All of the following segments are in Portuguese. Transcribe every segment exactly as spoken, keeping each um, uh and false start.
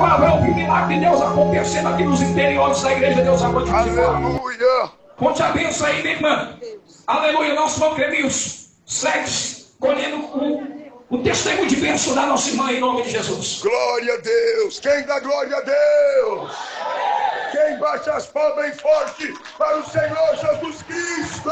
palavra, eu vi milagre de Deus acontecendo aqui nos interiores da igreja. Deus abençoe. Aleluia. Conte a bênção aí, minha irmã. Aleluia. Nós vamos crer os sete, colhendo o, o testemunho de bênção da nossa irmã em nome de Jesus. Glória a Deus. Quem dá glória a Deus? Quem bate as palmas bem forte para o Senhor Jesus Cristo?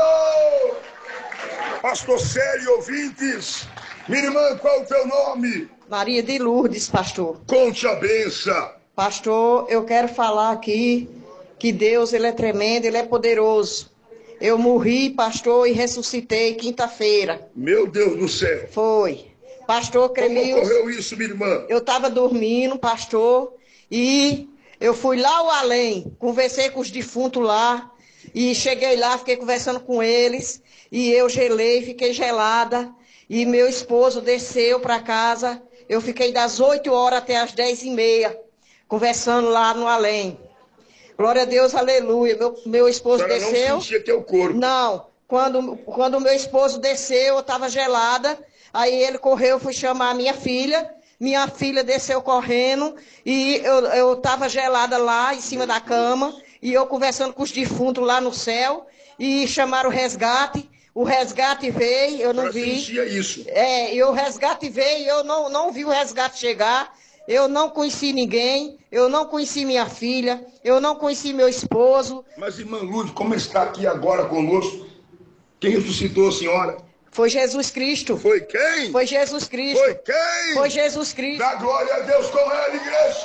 Pastor Célio, ouvintes. Minha irmã, qual é o teu nome? Maria de Lourdes, pastor. Conte a benção. Pastor, eu quero falar aqui que Deus, ele é tremendo, ele é poderoso. Eu morri, pastor, e ressuscitei quinta-feira. Meu Deus do céu. Foi. Pastor Cremils. Como ocorreu isso, minha irmã? Eu estava dormindo, pastor, e eu fui lá ao além, conversei com os defuntos lá, e cheguei lá, fiquei conversando com eles, e eu gelei, fiquei gelada, e meu esposo desceu para casa. Eu fiquei das oito horas até as dez e meia, conversando lá no além. Glória a Deus, aleluia. Meu, meu esposo desceu. Não sentia teu corpo. Não. Quando, quando meu esposo desceu, eu estava gelada. Aí ele correu, fui chamar a minha filha. Minha filha desceu correndo. E eu estava gelada lá em cima da cama. E eu conversando com os defuntos lá no céu. E chamaram o resgate. O resgate veio, eu não vi. Sentia isso. É, e o resgate veio, eu não, não vi o resgate chegar. Eu não conheci ninguém, eu não conheci minha filha, eu não conheci meu esposo. Mas, irmã Lourdes, como está aqui agora conosco? Quem ressuscitou a senhora? Foi Jesus Cristo. Foi quem? Foi Jesus Cristo. Foi quem? Foi Jesus Cristo. Dá glória a Deus com ela, igreja!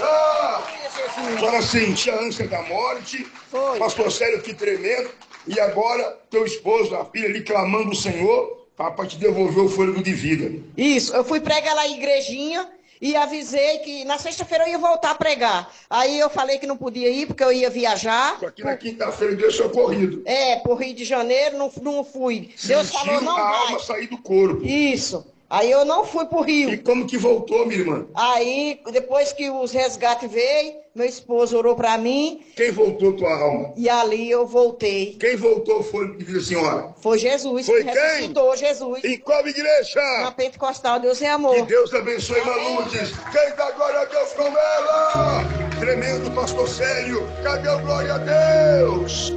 A senhora sentia a ânsia da morte. Foi. Pastor Célio, que tremendo. E agora, teu esposo, a filha ali clamando o Senhor, para te devolver o fôlego de vida. Isso, eu fui pregar lá em igrejinha. E avisei que na sexta-feira eu ia voltar a pregar. Aí eu falei que não podia ir porque eu ia viajar. Aqui na quinta-feira deu socorrido. É, por Rio de Janeiro, não, não fui. Sentiu Deus falou, não a vai. alma sair do corpo. Isso. Aí eu não fui pro Rio. E como que voltou, minha irmã? Aí, depois que os resgates veio, meu esposo orou pra mim. Quem voltou tua alma? E ali eu voltei. Quem voltou foi, diz a senhora? Foi Jesus. Foi que quem? ressuscitou Jesus. Em qual igreja? Na Pentecostal, Deus é amor. Que Deus abençoe, irmã Lourdes. Quem dá glória a Deus com ela? Tremendo pastor Célio. Cadê o glória a Deus?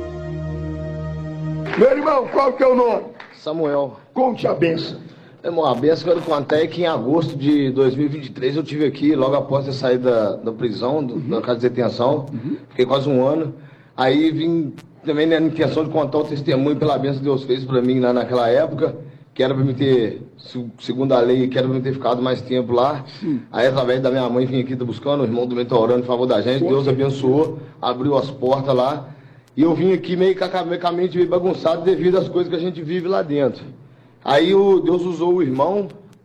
Meu irmão, qual é o teu nome? Samuel. Conte a benção. Irmão, a benção que eu contei é que em agosto de dois mil e vinte e três eu tive aqui, logo após ter saído da, da prisão, do, uhum. da casa de detenção. Uhum. Fiquei quase um ano. Aí vim também na intenção de contar o testemunho pela benção que Deus fez para mim lá naquela época, que era para me ter, segundo a lei, que era para me ter ficado mais tempo lá. Sim. Aí através da minha mãe vim aqui, tá buscando, o irmão também tá orando em favor da gente. Deus abençoou, abriu as portas lá. E eu vim aqui meio com a mente meio bagunçado devido às coisas que a gente vive lá dentro. Aí o, Deus usou o irmão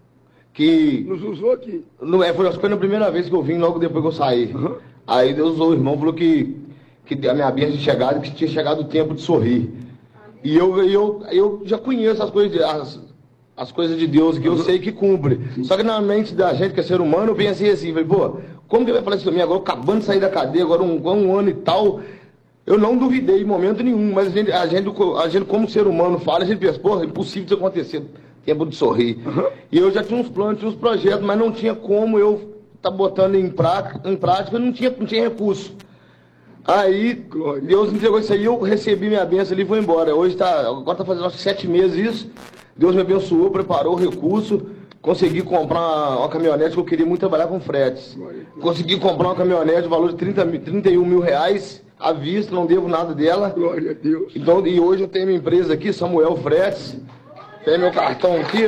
que... Nos usou aqui? Não, é, foi, foi na primeira vez que eu vim, logo depois que eu saí. Uhum. Aí Deus usou o irmão, falou que, que a minha bênção tinha chegado, que tinha chegado o tempo de sorrir. E eu, eu, eu já conheço as coisas, de, as, as coisas de Deus, que uhum. eu sei que cumpre. Sim. Só que na mente da gente, que é ser humano, eu pensei assim, falei, pô, como que vai falar isso pra mim agora, acabando de sair da cadeia, agora um, um ano e tal... Eu não duvidei em momento nenhum, mas a gente, a gente, a gente como ser humano fala, a gente pensa, porra, é impossível isso acontecer, tempo de sorrir. Uhum. E eu já tinha uns planos, tinha uns projetos, mas não tinha como eu estar tá botando em prática, em prática, não tinha, não tinha recurso. Aí, Glória. Deus me entregou isso aí, eu recebi minha bênção ali e fui embora. Hoje tá, agora está fazendo acho, sete meses isso, Deus me abençoou, preparou o recurso, consegui comprar uma, uma caminhonete, que eu queria muito trabalhar com fretes. Consegui comprar uma caminhonete de valor de trinta, trinta e um mil reais, à vista, não devo nada dela. Glória a Deus. Então, e hoje eu tenho minha empresa aqui, Samuel Fretes. Tem meu cartão aqui,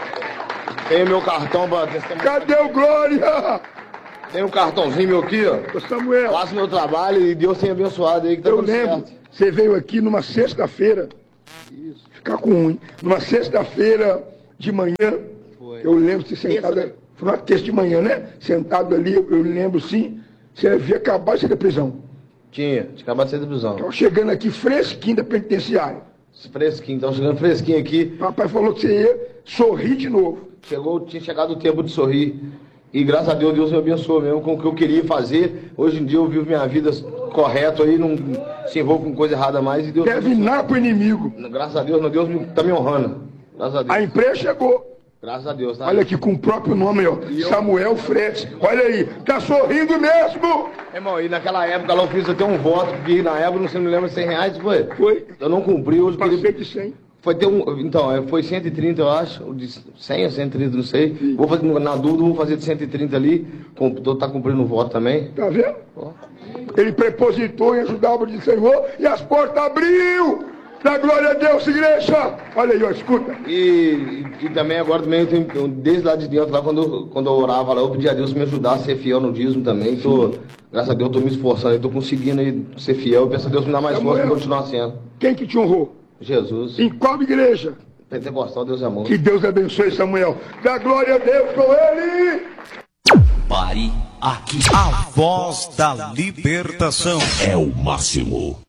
ó. Tem meu cartão para testemunhar. Cadê o Glória? Tem um cartãozinho meu aqui, ó. Ô Samuel. Faço meu trabalho e Deus tenha abençoado aí que tá eu tudo lembro, certo. Você veio aqui numa sexta-feira. Isso. Ficar com um, hein? Numa sexta-feira de manhã. Foi. Eu lembro você sentado. Terça, né? Foi uma terça de manhã, né? Sentado ali, eu, eu lembro sim. Você havia acabado de sair da prisão. Tinha, tinha acabado de sair da prisão. Estava chegando aqui fresquinho da penitenciária. Fresquinho, estava chegando fresquinho aqui. Papai falou que você ia sorrir de novo. Chegou, tinha chegado o tempo de sorrir. E graças a Deus, Deus me abençoou mesmo com o que eu queria fazer. Hoje em dia eu vivo minha vida correto aí, não se envolvo com coisa errada mais. E Deus deve nada pro inimigo. Graças a Deus, Deus está me honrando. Graças a Deus. A empresa chegou. Graças a Deus, tá? Olha aqui, com o próprio nome, ó. eu... Samuel Fretes. Olha aí, tá sorrindo mesmo! Irmão, e naquela época lá eu fiz até um voto, porque na época, não sei, não lembro, cem reais, foi? Foi. Eu não cumpri, hoje Passei queria... de cem. Foi ter um... Então, foi cento e trinta, eu acho, de cem a cento e trinta, não sei. Sim. Vou fazer, na dúvida, vou fazer de cento e trinta ali, tô tá cumprindo o voto também. Tá vendo? Ó. Ele prepositou em ajudar a obra do Senhor e as portas abriu! Da glória a Deus, igreja! Olha aí, ó, escuta. E, e, e também agora também eu tenho, desde lá de dentro, lá quando, quando eu orava lá, eu pedi a Deus me ajudar a ser fiel no dízimo também. Tô, graças a Deus, eu tô me esforçando, eu tô conseguindo aí ser fiel. Eu peço a Deus me dar mais força para continuar sendo. Quem que te honrou? Jesus. Em qual igreja? Pentecostal, Deus é amor. Que Deus abençoe, Samuel. Dá glória a Deus com ele! Pare aqui. A voz da libertação é o máximo.